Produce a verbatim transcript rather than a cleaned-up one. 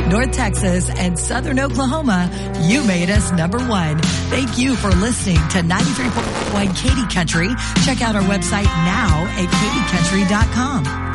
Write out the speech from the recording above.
North Texas, and Southern Oklahoma, you made us number one. Thank you for listening to ninety-three point one Katy Country. Check out our website now at katy country dot com.